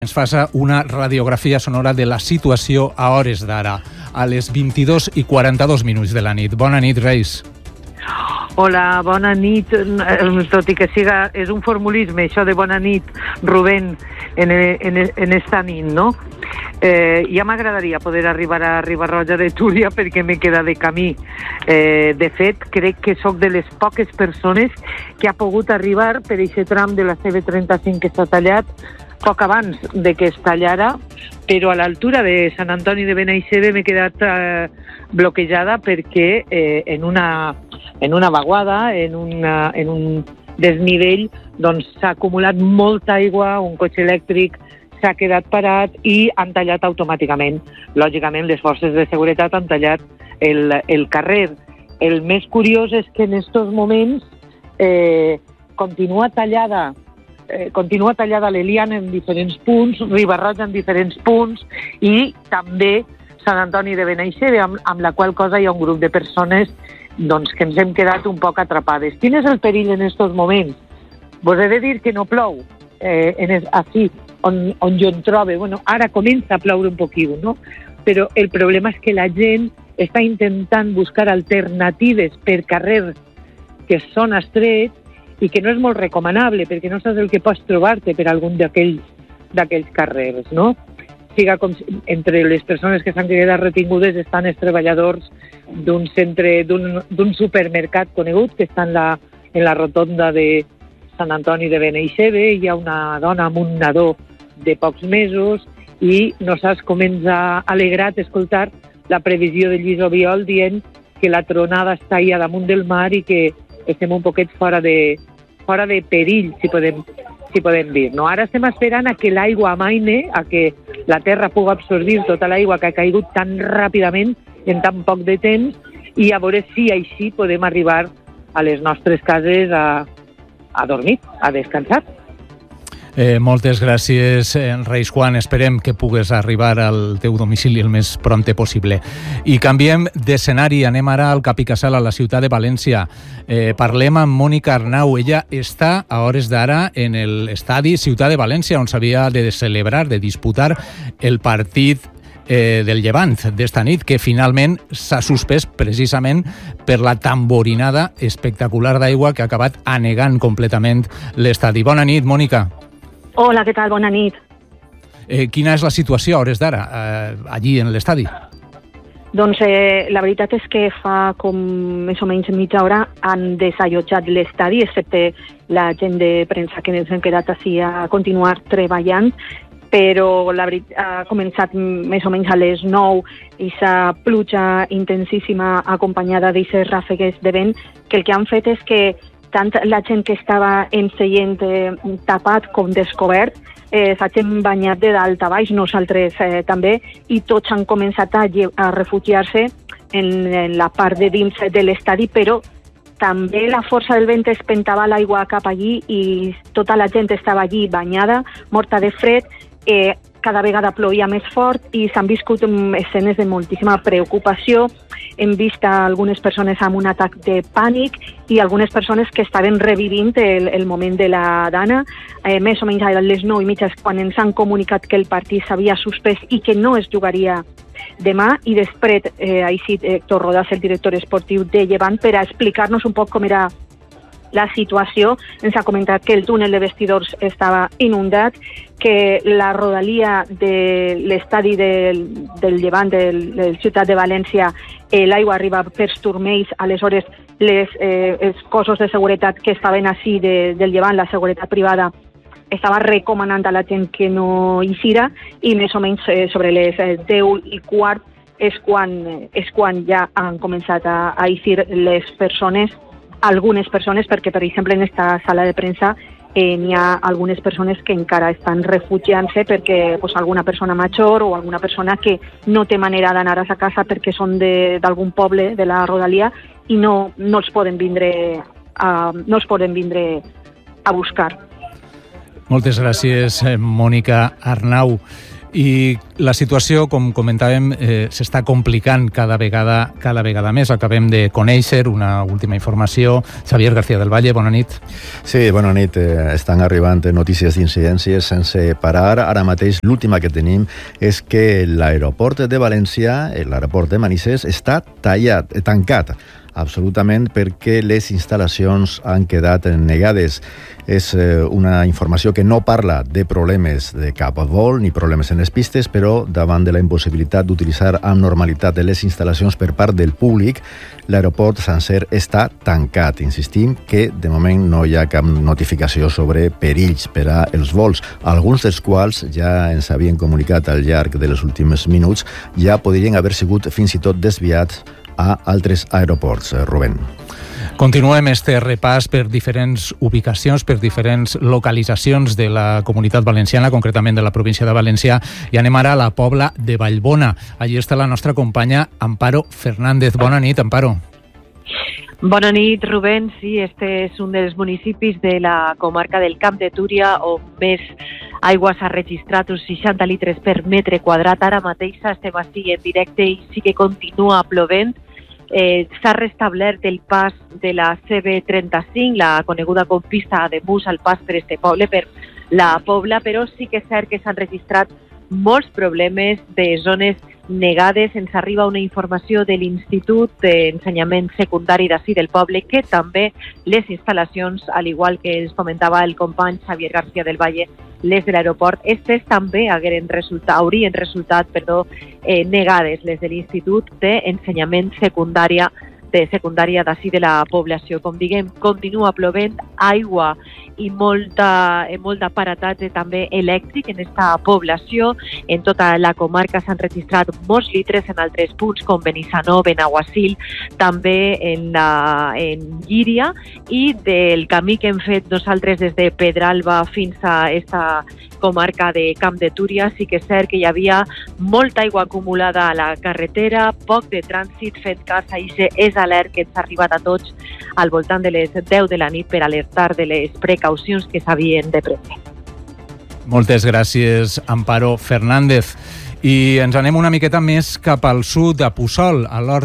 Ens fa una radiografia sonora de la situació a hores d'ara, a les 22:42 de la nit. Bona nit, Reis. Hola, bona nit. Tot i que és un formulisme, això de bona nit, Rubén, en esta nit, no? Ja m'agradaria poder arribar a Riba-roja de Túria perquè m'he quedat de camí. De fet, crec que sóc de les poques persones que ha pogut arribar per aquest tram de la CB35 que està tallat poc abans de que es tallara, però a l'altura de Sant Antoni de Benaixeve m'he quedat bloquejada perquè en una vaguada, en un desnivell, doncs s'ha acumulat molta aigua, un cotxe elèctric s'ha quedat parat i han tallat automàticament. Lògicament, les forces de seguretat han tallat el carrer. El més curiós és que en aquests moments continua tallada l'Eliana en diferents punts, Riba-roja en diferents punts i també Sant Antoni de Benaixeve, amb la qual cosa hi ha un grup de persones doncs, que ens hem quedat un poc atrapades. Quin és el perill en aquests moments? Vos he de dir que no plou, així, on jo em trobo. Bueno, ara comença a ploure un poquit, no? Però el problema és que la gent està intentant buscar alternatives per carrers que són estrets i que no és molt recomanable, perquè no saps el que pots trobar-te per algun d'aquells carrers, no? Entre les persones que s'han quedat retingudes estan els treballadors d'un supermercat conegut que està en la rotonda de Sant Antoni de Benaixeve. Hi ha una dona amb un nadó de pocs mesos i no saps com ens ha alegrat escoltar la previsió de Lluís Obiol dient que la tronada està allà damunt del mar i que estem un poquet fora de perill, si podem dir. No? Ara estem esperant a que l'aigua amaine, a que la terra pugui absorbir tota l'aigua que ha caigut tan ràpidament en tan poc de temps i a veure si així podem arribar a les nostres cases a dormir, a descansar. Moltes gràcies, Reis Juan. Esperem que pugues arribar al teu domicili el més prompte possible. I canviem d'escenari. Anem ara al Cap i Casal, a la ciutat de València. Parlem amb Mònica Arnau. Ella està a hores d'ara en l'estadi Ciutat de València, on s'havia de celebrar, de disputar el partit del Llevant d'esta nit, que finalment s'ha suspès precisament per la tamborinada espectacular d'aigua que ha acabat anegant completament l'estadi. Bona nit, Mònica. Hola, què tal? Bona nit. Quina és la situació a hores d'ara allí en l'estadi? Doncs la veritat és que fa com més o menys mitja hora han desallotjat l'estadi, excepte la gent de premsa que ens hem quedat així a continuar treballant, però la veritat ha començat més o menys a les 9 i aquesta pluja intensíssima acompanyada d'aquestes ràfegues de vent, que el que han fet és que tant la gent que estava en seient tapat com descobert s'ha banyat de dalt a baix, nosaltres també, i tots han començat a refugiar-se en la part de dins de l'estadi, però també la força del vent espentava l'aigua cap allí i tota la gent estava allí banyada, morta de fred. Cada vegada plovia més fort i s'han viscut escenes de moltíssima preocupació. Hem vist algunes persones amb un atac de pànic i algunes persones que estaven revivint el moment de la dana. Més o menys a les 9:30 quan ens han comunicat que el partit s'havia suspès i que no es jugaria demà, i després així Héctor Rodàs, el director esportiu de Llevant, per a explicar-nos un poc com era la situació. Ens ha comentat que el túnel de vestidors estava inundat, que la rodalia de l'estadi del Llevant, de Ciutat de València, l'aigua arriba per turmells. Aleshores, els cossos de seguretat que estaven així del Llevant, la seguretat privada, estava recomanant a la gent que no hi gira, i més o menys sobre les 10:15 és quan ja han començat a eixir les persones, algunes persones, perquè, per exemple, en aquesta sala de premsa n'hi ha algunes persones que encara estan refugiant-se perquè alguna persona major o alguna persona que no té manera d'anar a sa casa perquè són d'algun poble de la rodalia i no els poden vindre a buscar. Moltes gràcies, Mònica Arnau. I la situació, com comentàvem, s'està complicant cada vegada més. Acabem de conèixer una última informació. Xavier García del Valle, bona nit. Sí, bona nit. Estan arribant notícies d'incidències sense parar. Ara mateix l'última que tenim és que l'aeroport de València, l'aeroport de Manises, està tancat absolutament perquè les instal·lacions han quedat negades. És una informació que no parla de problemes de cap vol ni problemes en les pistes, però davant de la impossibilitat d'utilitzar amb normalitat les instal·lacions per part del públic, l'aeroport sencer està tancat. Insistim que de moment no hi ha cap notificació sobre perills per als vols, alguns dels quals ja ens havien comunicat al llarg dels últims minuts, ja podrien haver sigut fins i tot desviats a altres aeroports. Rubén. Continuem este repàs per diferents ubicacions, per diferents localitzacions de la Comunitat Valenciana, concretament de la província de València, i anem ara a la Pobla de Vallbona. Allí està la nostra companya Amparo Fernández. Bona nit, Amparo. Bona nit, Rubén. Sí, este és un dels municipis de la comarca del Camp de Túria on més aigua s'ha registrat, uns 60 litres per metre quadrat. Ara mateix estem així en directe i sí que continua plovent. S'ha restablert el pas de la CB35, la coneguda com pista de bus al pas per este poble, per la Pobla, però sí que és cert que s'han registrat molts problemes de zones negades. Ens arriba una informació de l'Institut d'Ensenyament Secundari d'ací del poble que també les instal·lacions, al igual que ens comentava el company Xavier García del Valle, les de l'aeroport, aquestes també haurien resultat negades, les de l'Institut d'Ensenyament Secundària d'ací de la població. Com diguem, continua plovent, aigua i molt aparatatge també elèctric en esta població. En tota la comarca s'han registrat molts litres en altres punts com Benissanó, Benaguasil, també en Llíria, i del camí que hem fet nosaltres des de Pedralba fins a esta comarca de Camp de Túria, sí que és cert que hi havia molta aigua acumulada a la carretera, poc de trànsit, fent cas a és alert que ens ha arribat a tots al voltant de les 10 de la nit per alertar de les precaucions que s'havien de prendre. Moltes gràcies, Amparo Fernández. I ens anem una miqueta més cap al sud, a Puçol,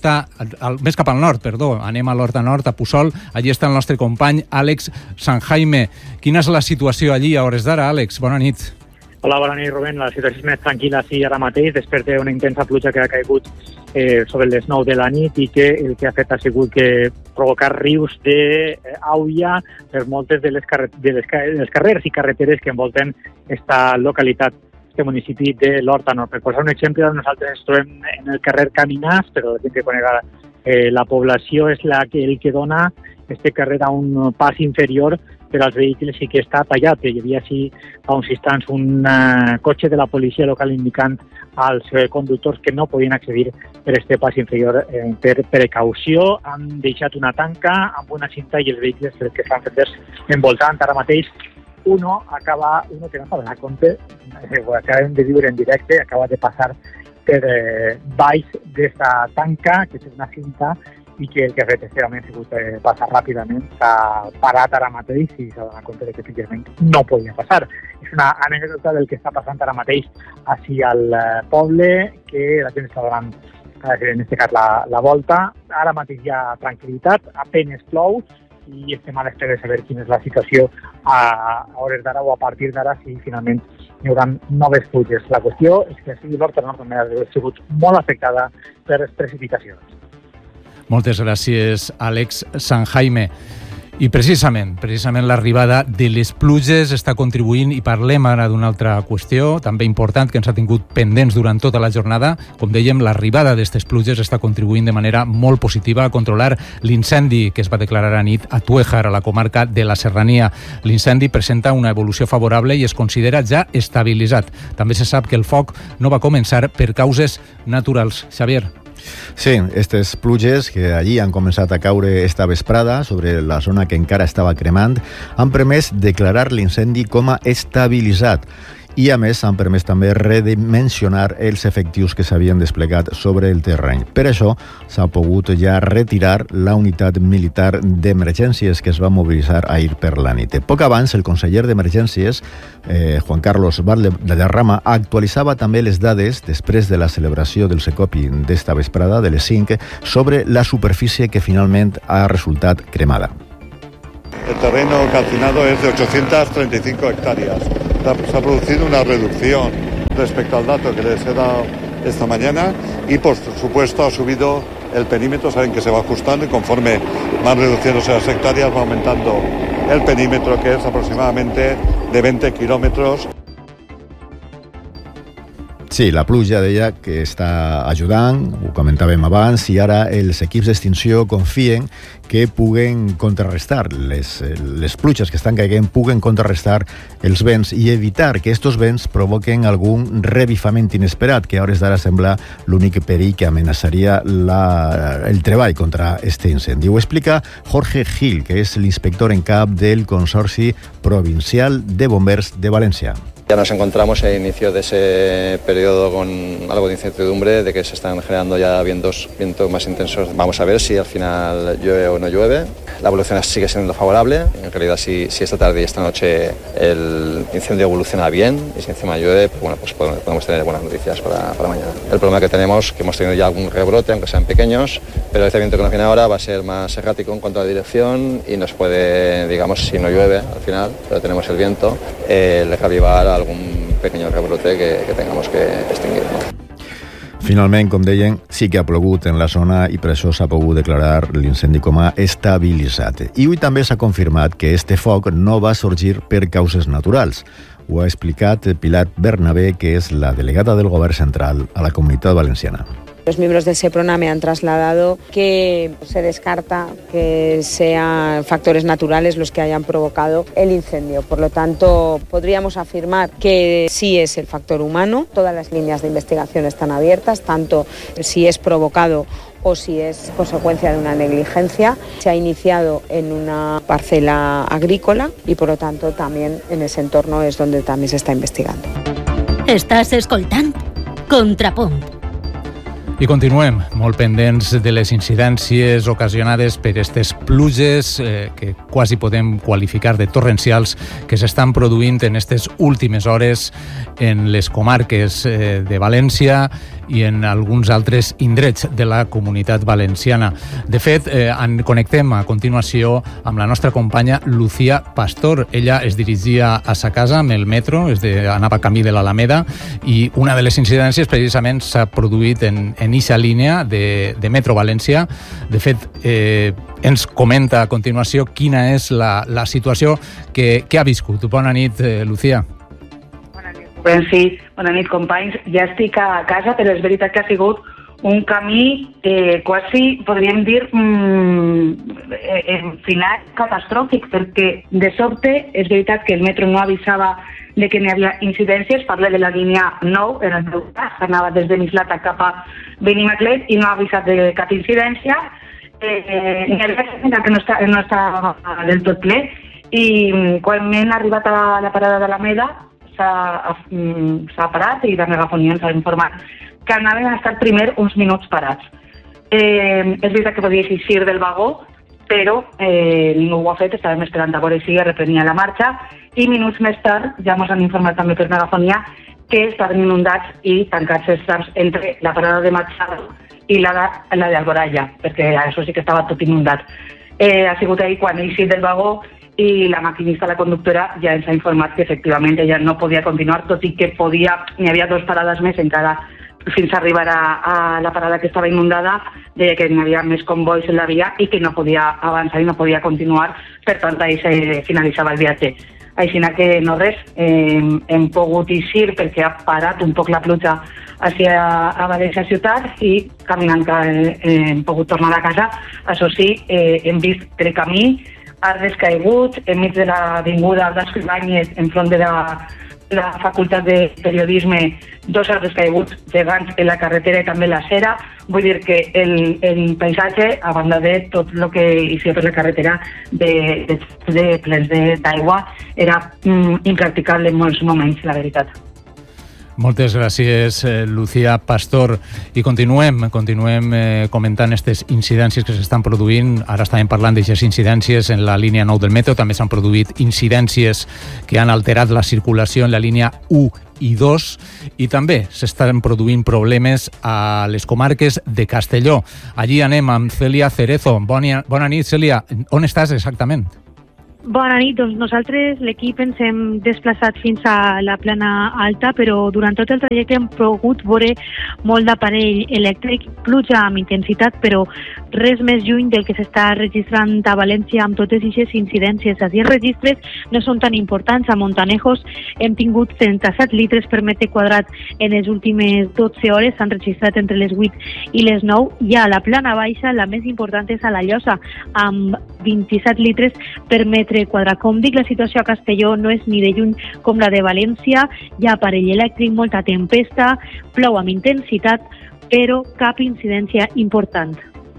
més cap al nord, anem a l'Horta Nord, a Puçol. Allí està el nostre company Àlex Sanjaime. Quina és la situació allí a hores d'ara, Àlex? Bona nit. Hola, bona nit, Rubén. La situació és més tranquil·la sí, ara mateix, després d'una intensa pluja que ha caigut sobre les 9 de la nit i que el que ha fet ha sigut que provocar rius d'aigua per moltes de les carrers i carreteres que envolten esta localitat, este municipi de l'Horta Nord. Per posar un exemple, nosaltres ens trobem en el carrer Caminàs, però la gent que conega la població és el que dona este carrer a un pas inferior per als vehicles i que està tallat. Hi havia així fa uns instants un cotxe de la policia local indicant als conductors que no podien accedir per este pas inferior. Per precaució han deixat una tanca amb una cinta i els vehicles que estan fets envoltant. Ara mateix uno que no s'ha donat compte, ho acabem de viure en directe, acaba de passar per baix d'esta tanca, que és una cinta, i que el que ha fet és ha sigut passar ràpidament. S'ha parat ara mateix i s'ha donat compte que efectivament no podia passar. És una anècdota del que està passant ara mateix així al poble, que la gent està donant, en aquest cas, la volta. Ara mateix hi ha tranquil·litat, apenas plou, i estem a l'espera de saber quina és la situació a hores d'ara o a partir d'ara, si finalment hi haurà noves pluges. La qüestió és que l'Horta Nord també ha sigut molt afectada per les precipitacions. Moltes gràcies, Àlex Sanjaime. I precisament l'arribada de les pluges està contribuint, i parlem ara d'una altra qüestió també important que ens ha tingut pendents durant tota la jornada. Com dèiem, l'arribada d'aquestes pluges està contribuint de manera molt positiva a controlar l'incendi que es va declarar a nit a Tuéjar, a la comarca de la Serrania. L'incendi presenta una evolució favorable i es considera ja estabilitzat. També se sap que el foc no va començar per causes naturals. Xavier. Sí, aquestes pluges que allí han començat a caure esta vesprada sobre la zona que encara estava cremant han permès declarar l'incendi com a estabilitzat i, a més, han permès també redimensionar els efectius que s'havien desplegat sobre el terreny. Per això, s'ha pogut ja retirar la unitat militar d'emergències que es va mobilitzar ahir per la nit. Poc abans, el conseller d'Emergències, Juan Carlos Valderrama, actualitzava també les dades després de la celebració del Secopi d'esta vesprada, de les 5, sobre la superfície que finalment ha resultat cremada. El terreno calcinado es de 835 hectáreas. Se ha producido una reducción respecto al dato que les he dado esta mañana y, por supuesto, ha subido el perímetro. Saben que se va ajustando y conforme van reduciéndose las hectáreas va aumentando el perímetro, que es aproximadamente de 20 kilómetros. Sí, la pluja deia que està ajudant, ho comentàvem abans, i ara els equips d'extinció confien que puguen contrarrestar les pluges que estan caient, puguen contrarrestar els vents i evitar que estos vents provoquen algun revifament inesperat, que a hores d'ara sembla l'únic perill que amenaçaria el treball contra este incendi. Ho explica Jorge Gil, que és l'inspector en cap del Consorci Provincial de Bombers de València. Ya nos encontramos al inicio de ese periodo con algo de incertidumbre de que se están generando ya vientos más intensos. Vamos a ver si al final llueve o no llueve. La evolución sigue siendo favorable. En realidad, si esta tarde y esta noche el incendio evoluciona bien y si encima llueve, pues podemos tener buenas noticias para mañana. El problema que tenemos, que hemos tenido ya algún rebrote, aunque sean pequeños, pero este viento que nos viene ahora va a ser más errático en cuanto a la dirección y nos puede, digamos, si no llueve al final, pero tenemos el viento, reavivar algun pequeño rebrote que tengamos que extinguir. Finalment, com deien, sí que ha plogut en la zona i per això s'ha pogut declarar l'incendi com a estabilitzat. I avui també s'ha confirmat que este foc no va sorgir per causes naturals. Ho ha explicat Pilar Bernabé, que és la delegada del Govern Central a la Comunitat Valenciana. Los miembros del SEPRONA me han trasladado que se descarta que sean factores naturales los que hayan provocado el incendio. Por lo tanto, podríamos afirmar que sí es el factor humano. Todas las líneas de investigación están abiertas, tanto si es provocado o si es consecuencia de una negligencia. Se ha iniciado en una parcela agrícola y, por lo tanto, también en ese entorno es donde también se está investigando. Estàs escoltant Contrapunt. I continuem molt pendents de les incidències ocasionades per aquestes pluges que quasi podem qualificar de torrencials que s'estan produint en aquestes últimes hores en les comarques de València i en alguns altres indrets de la Comunitat Valenciana. De fet, connectem a continuació amb la nostra companya Lucía Pastor. Ella es dirigia a sa casa amb el metro, anava camí de l'Alameda, i una de les incidències precisament s'ha produït en eixa línia de Metro València. De fet, ens comenta a continuació quina és la situació que ha viscut. Bona nit, Lucía. Sí, bona nit, companys. Ja estic a casa, però és veritat que ha sigut un camí quasi, podríem dir, en final catastròfic, perquè de sobte és veritat que el metro no avisava de que n'hi havia incidències. Parle de la línia 9, en el meu cas, anava des de Mislata cap a Benimaclet i no ha avisat de cap incidència. N'hi havia que no estava del tot ple i quan hem arribat a la parada de l'Alameda s'ha parat i la megafonia ens ha informat que anaven a estar primer uns minuts parats. És veritat que podia eixir del vagó, però ningú ho ha fet, estàvem esperant a veure si reprenia la marxa i minuts més tard ja ens han informat també per megafonia que estaven inundats i tancats els trams entre la parada de Machado i la d'Alboraya, perquè això sí que estava tot inundat. Ha sigut ahir quan he eixit del vagó i la maquinista, la conductora, ja ens ha informat que efectivament ella no podia continuar, tot i que n'hi havia 2 parades més encara fins a arribar a la parada que estava inundada, deia que n'hi havia més convois en la via i que no podia avançar i no podia continuar, per tant ahir se finalitzava el viatge. Així que no res, hem pogut eixir perquè ha parat un poc la pluja a València ciutat i caminant hem pogut tornar a casa. Això sí, hem vist pel camí arbres caiguts enmig de l'avinguda Blas Ibáñez enfront de la Facultat de Periodisme, 2 arbres caiguts gegants en la carretera i també en la acera. Vull dir que el paisatge, a banda de tot el que hi havia per la carretera de plens d'aigua, era impracticable en molts moments, la veritat. Moltes gràcies, Lucía Pastor. I continuem comentant aquestes incidències que s'estan produint. Ara estàvem parlant d'aquestes incidències en la línia 9 del metro. També s'han produït incidències que han alterat la circulació en la línia 1 i 2, i també s'estan produint problemes a les comarques de Castelló. Allí anem amb Cèlia Cerezo. Bona nit, Cèlia. On estàs exactament? Bona nit, doncs nosaltres, l'equip, ens hem desplaçat fins a la Plana Alta, però durant tot el trajecte hem pogut veure molt d'aparell elèctric, pluja amb intensitat, però res més lluny del que s'està registrant a València amb totes aquestes incidències. Els registres no són tan importants. A Montanejos hem tingut 37 litres per metre quadrat en les últimes 12 hores, s'han registrat entre les 8 i les 9, i a la Plana Baixa la més important és a la Llosa, amb 27 litres per metre quadrat. Com dic, la situació a Castelló no és ni de lluny com la de València. Hi ha aparell elèctric, molta tempesta, plou amb intensitat, però cap incidència important.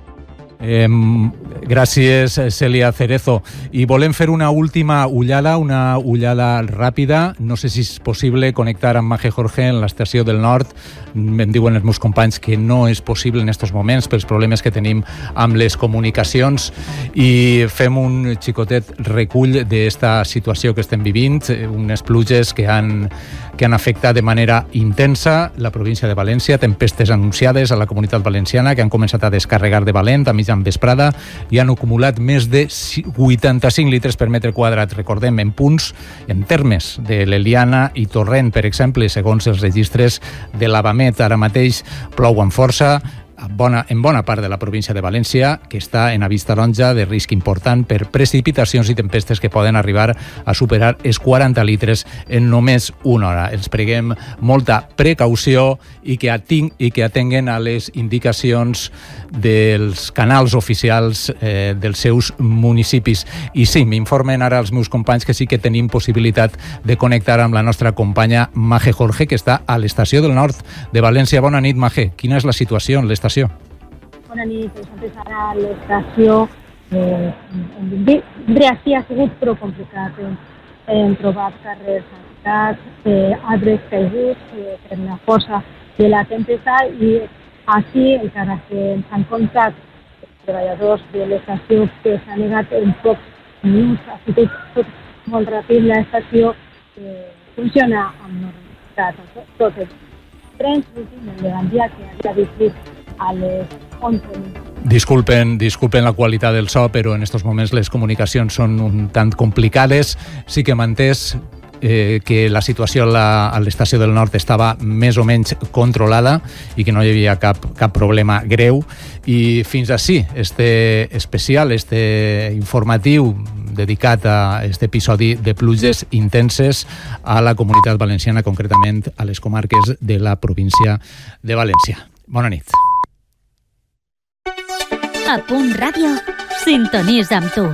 Gràcies, Cèlia Cerezo. I volem fer una última ullada ràpida. No sé si és possible connectar amb Maje Jorge en l'estació del Nord. Em diuen els meus companys que no és possible en aquests moments pels problemes que tenim amb les comunicacions, i fem un xicotet recull d'esta situació que estem vivint, unes pluges que han afectat de manera intensa la província de València, tempestes anunciades a la Comunitat Valenciana que han començat a descarregar de valent a mitjan vesprada i han acumulat més de 85 litres per metre quadrat. Recordem, en punts, en termes de l'Eliana i Torrent, per exemple, segons els registres de l'Avamet. Ara mateix plou amb força en bona part de la província de València, que està en avís taronja de risc important per precipitacions i tempestes que poden arribar a superar els 40 litres en només una hora. Els preguem molta precaució i que atenguen a les indicacions dels canals oficials dels seus municipis. I sí, m'informen ara els meus companys que sí que tenim possibilitat de connectar amb la nostra companya Maje Jorge, que està a l'estació del Nord de València. Bona nit, Maje. Quina és la situació en l'estació? Bona nit. Nosaltres ara a l'estació vindré així ha sigut prou complicat. Hem trobat carrers afectats, arbres caiguts per la força de la tempesta, i així, encara que ens han comptat els treballadors de l'estació que s'ha negat en pocs minuts, ha sigut tot molt ràpid. L'estació funciona amb normalitat. Tots els trens, el de Gandia, que havia vist a les 11. Disculpen la qualitat del so, però en aquests moments les comunicacions són un tant complicades. Sí que hem entès que la situació a l'estació del Nord estava més o menys controlada i que no hi havia cap problema greu. I fins així, este especial, este informatiu dedicat a aquest episodi de pluges intenses a la Comunitat Valenciana, concretament a les comarques de la província de València. Bona nit. A Punt Ràdio, sintonitza amb tu.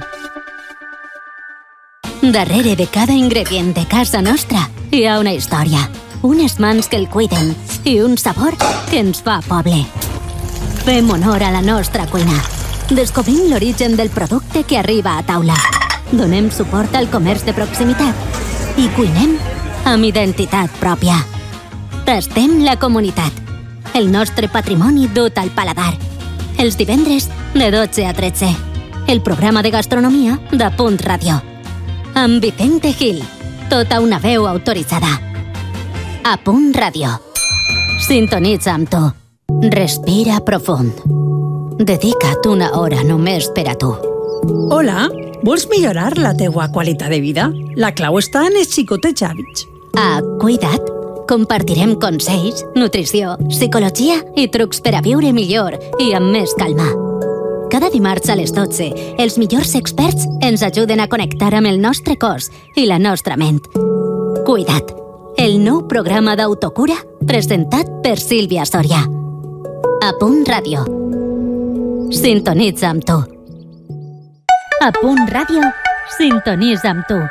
Darrere de cada ingredient de casa nostra hi ha una història, unes mans que el cuiden i un sabor que ens fa poble. Fem honor a la nostra cuina. Descobrim l'origen del producte que arriba a taula. Donem suport al comerç de proximitat i cuinem amb identitat pròpia. Tastem la comunitat, el nostre patrimoni dut al paladar. Els divendres de 12 a 13. El programa de gastronomia de Punt Ràdio. Amb Vicente Gil, tota una veu autoritzada. A Punt Ràdio. Sintonitza amb tu. Respira profund. Dedica't una hora només per a tu. Hola, vols millorar la teua qualitat de vida? La clau està en els xicotets hàbits. A Cuida't compartirem consells, nutrició, psicologia i trucs per a viure millor i amb més calma. Cada dimarts a les 12, els millors experts ens ajuden a connectar amb el nostre cos i la nostra ment. Cuida't, el nou programa d'autocura presentat per Sílvia Soria. A Punt Ràdio. Sintonitza amb tu. A Punt Ràdio, sintonitza amb tu.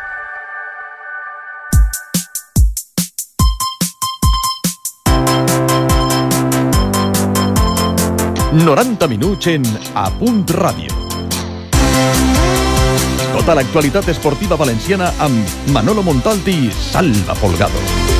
«90 minuts en A Punt Ràdio». Tota l'actualitat esportiva valenciana amb Manolo Montalti i Salva Folgado.